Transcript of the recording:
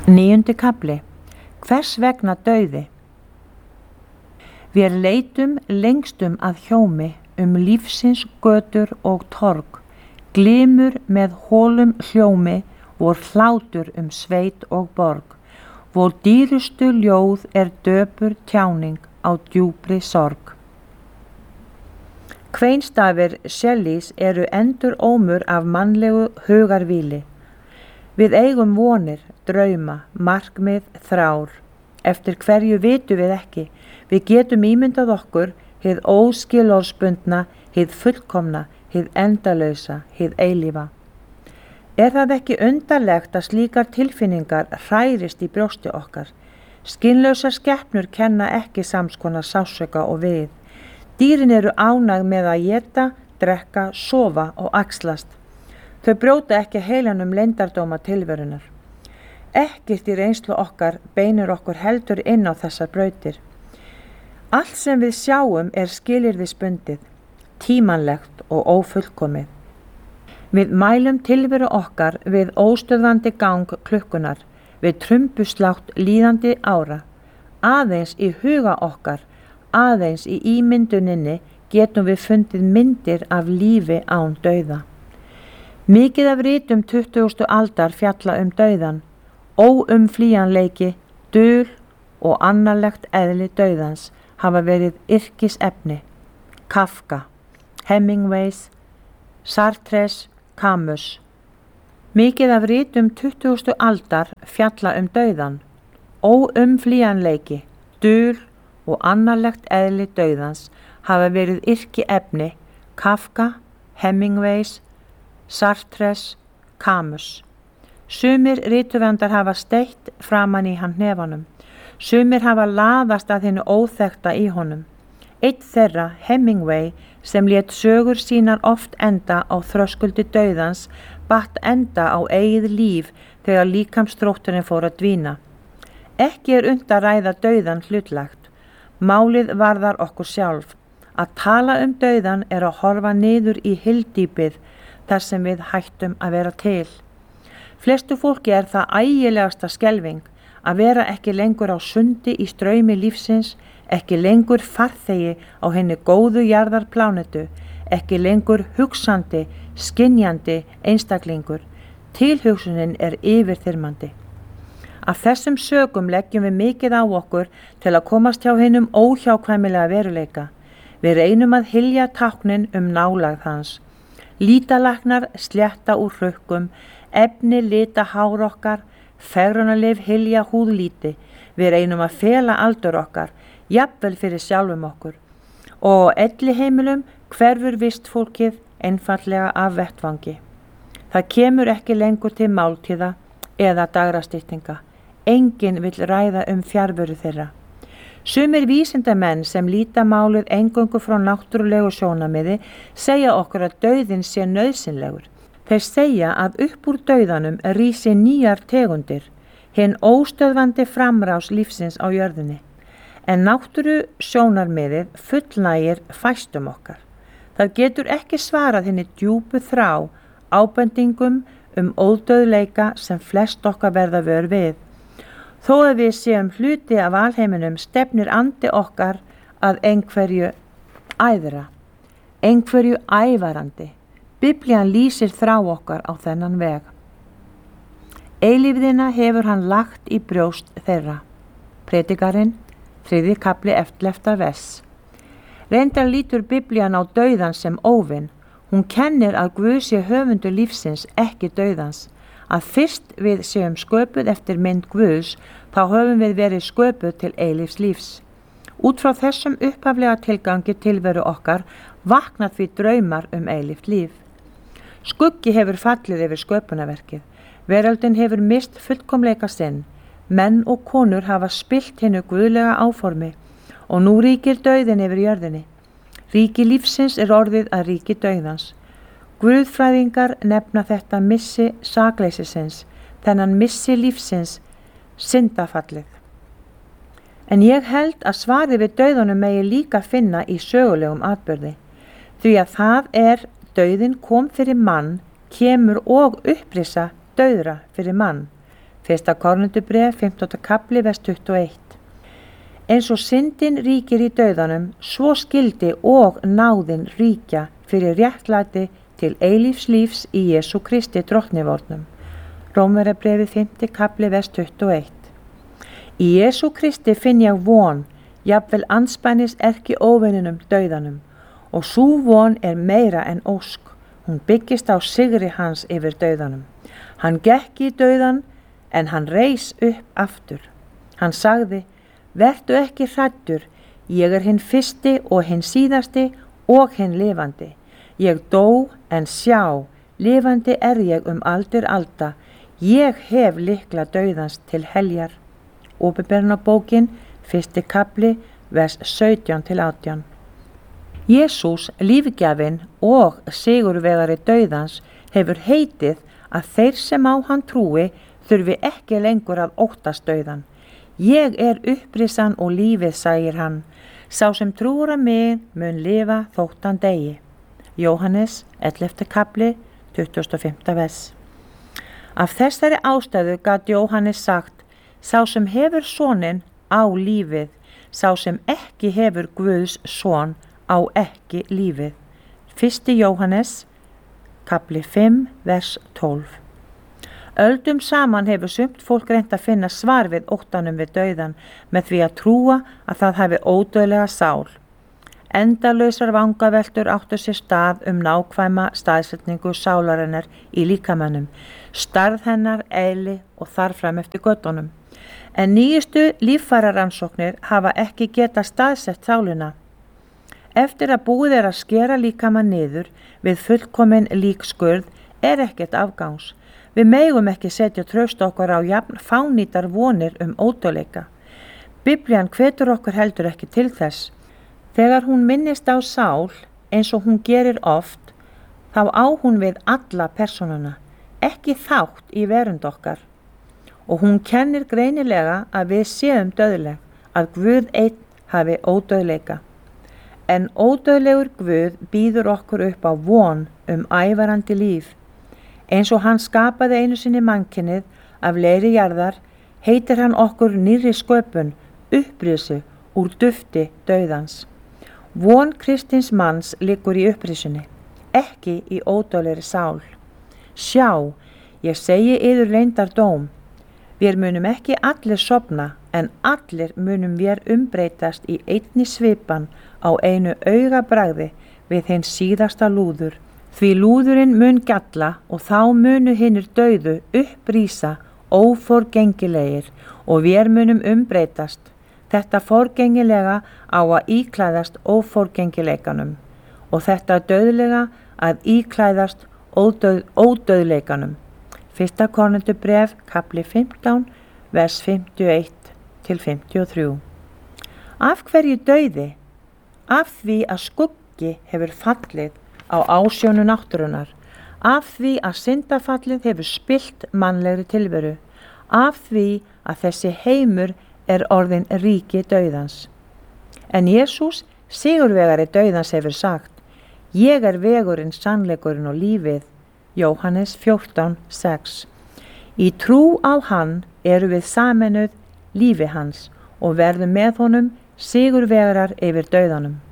9. kafli. Hvers vegna dauði? Vér leitum lengstum að hjómi lífsins götur og torg, glymur með holum hljómi, vor hlátur sveit og borg, vor dýrustu ljóð döpur tjáning á djúpri sorg. Kveinstafir Shelleys eru endurómur af mannlegu hugarvíli. Við eigum vonir, drauma, markmið, þrár. Eftir hverju vitum við ekki. Við getum ímyndað okkur hið óskilorðsbundna, hið fullkomna, hið endalausa, hið eilífa. Það ekki undarlegt að slíkar tilfinningar hrærist í brjósti okkar? Skynlausar skepnur kenna ekki samskonar sársauka og við. Dýrin eru ánægð með að éta, drekka, sofa og axlast. Þau brjóta ekki heilanum leyndardóma tilverunar. Ekkert í reynslu okkar beinir okkur heldur inn á þessar brautir. Allt sem við sjáum skilyrðisbundið, tímanlegt og ófullkomið. Við mælum tilveru okkar við óstöðvandi gang klukkunar, við trumbuslátt líðandi ára. Aðeins í huga okkar, aðeins í ímynduninni getum við fundið myndir af lífi án dauða. Mikið af ritum 20. aldar fjalla dauðan, óumflýjanleiki, dul og annarlegt eðli dauðans hafa verið yrkisefni. Kafka, Hemingways, Sartres, Camus. Mikið af ritum 20. aldar fjalla dauðan, óumflýjanleiki, dul og annarlegt eðli dauðans hafa verið yrkiefni. Kafka, Hemingways, Sartres, Camus. Sumir rithöfundar hafa steytt framan í hann hnefanum. Sumir hafa laðast að hinu óþekkta í honum. Einn þeirra, Hemingway, sem lét sögur sínar oft enda á þröskuldi dauðans, batt enda á eigið líf þegar líkamsþrótturinn fór að dvína. Ekki unnt að ræða dauðan hlutlægt. Málið varðar okkur sjálf. Að tala dauðan að horfa niður í hyldýpið þar sem við hættum að vera til. Flestu fólki það ægilegasta skelfing að vera ekki lengur á sundi í straumi lífsins, ekki lengur farþegi á henni góðu jarðarplánetu, ekki lengur hugsandi, skynjandi einstaklingur. Tilhugsunin yfirþyrmandi. Af þessum sökum leggjum við mikið á okkur til að komast hjá hinum óhjákvæmilega veruleika. Við reynum að hylja táknin nálægð hans. Lítalæknar slétta úr hrukkum, efni lita hár okkar, fegrunarlyf hylja húðlíti. Við reynum að fela aldur okkar, jafnvel fyrir sjálfum okkur. Og á elliheimilum hverfur vistfólkið einfaldlega af vettvangi. Það kemur ekki lengur til máltíða eða dagrastyttinga. Enginn vill ræða fjarveru þeirra. Sumir vísindamenn sem líta málið eingöngu frá náttúrulegu sjónarmiði segja okkur að dauðinn sé nauðsynlegur. Þeir segja að upp úr dauðanum rísi nýjar tegundir, hinn óstöðvandi framrás lífsins á jörðinni. En náttúru sjónarmiðið fullnægir fæstum okkar. Það getur ekki svarað hinni djúpu þrá, ábendingum ódauðleika sem flest okkar verða vör við. Þó að við séum hluti af alheiminum stefnir andi okkar að einhverju æðra, einhverju ævarandi. Biblían lýsir þrá okkar á þennan veg. Eilífðina hefur hann lagt í brjóst þeirra. Predikarinn, 3. kafli 11. vers. Reyndar lítur Biblían á dauðan sem óvin. Hún kennir að Guð sé höfundur lífsins, ekki dauðans. Að fyrst við séum sköpuð eftir mynd Guðs, þá höfum við verið sköpuð til eilífs lífs. Út frá þessum upphaflega tilgangi tilveru okkar vakna því draumar eilíft líf. Skuggi hefur fallið yfir sköpunarverkið. Veröldin hefur mist fullkomleika sinn. Menn og konur hafa spillt hinu guðlega áformi og nú ríkir dauðinn yfir jörðinni. Ríki lífsins orðið að ríki dauðans. Guðfræðingar nefna þetta missi sakleysisins, þennan missi lífsins, syndafallið. En ég held að svarið við dauðanum megi líka finna í sögulegum atburði, því að það dauðinn kom fyrir mann, kemur og upprisa dauðra fyrir mann. 1. Korintubréf, 15. kapli, vers 21. Eins og syndin ríkir í dauðanum, svo skildi og náðin ríkja fyrir réttlæti til eilífs lífs í Jesú Kristi drottnivornum. Rómverjabréfið 5. kapli, vers 21. Í Jesú Kristi finn ég von, jafnvel andspænis erki óvininum dauðanum, og sú von er meira en ósk. Hún byggist á sigri hans yfir dauðanum. Hann gekk í dauðan, en hann reis upp aftur. Hann sagði, vertu ekki hræddur, ég er hinn fyrsti og hinn síðasti og hinn lifandi. Ég dó, en sjá, lifandi er ég aldir alda. Ég hef lykla dauðans til heljar. Opinberunarbókin, 1. kapli, vers 17-18. Jesús, lífgjafinn og sigurvegari dauðans, hefur heitið að þeir sem á hann trúi þurfi ekki lengur að óttast dauðan. Ég er upprisan og lífið, sagir hann. Sá sem trúir að mig mun lifa þótt hann deyi. Jóhannes, 11. kapli, 25. vers. Af þessari ástæðu gat Jóhannes sagt, sá sem hefur soninn á lífið, sá sem ekki hefur Guðs son á ekki lífið. 1. Jóhannes, kapli 5, vers 12. Öldum saman hefur sumt fólk reynt að finna svar við óttanum við dauðan með því að trúa að það hafi ódauðlega sál. Endalausar vangaveltur áttu sér stað nákvæma staðsetningu sálarinnar í líkamannum, stærð hennar, eðli og þarfram eftir göttunum. En nýjustu líffærarannsóknir hafa ekki getað staðsett sálina. Eftir að búið er að skera líkamann niður við fullkomin líkskurð er ekkert afgangs. Við megum ekki setja traust okkar á jafn fánýtar vonir ódauðleika. Biblían hvetur okkur heldur ekki til þess. Þegar hún minnist á sál, eins og hún gerir oft, þá á hún við alla persónuna, ekki þátt í verund okkar. Og hún kennir greinilega að við séum dauðleg, að Guð einn hafi ódauðleika. En ódauðlegur Guð býður okkur upp á von ævarandi líf. Eins og hann skapaði einu sinni mannkynið af leiri jarðar, heitir hann okkur nýrri sköpun, upprisu úr dufti dauðans. Von kristins manns liggur í upprisunni, ekki í ódauðlegri sál. Sjá, ég segi yður leyndardóm. Við munum ekki allir sofna, en allir munum við umbreytast í einni svipan á einu augabragði við hinn síðasta lúður. Því lúðurinn mun gjalla og þá munu hinnir dauðu upprísa óforgengilegir og við munum umbreytast. Þetta forgengilega á að íklæðast óforgengileikanum og þetta dauðlega að íklæðast ódauðleikanum. 1. Korintubréf, kapli 15, vers 51-53. Af hverju dauði? Af því að skuggi hefur fallið á ásjónu náttúrunnar, af því að syndafallið hefur spillt mannlegri tilveru, af því að þessi heimur er orðin ríki dauðans. En Jesús, sigurvegari dauðans, hefur sagt, ég er vegurinn, sannleikurinn og lífið. Jóhannes 14:6. Í trú á hann eru við sameinuð lífi hans og verðum með honum sigurvegarar yfir dauðanum.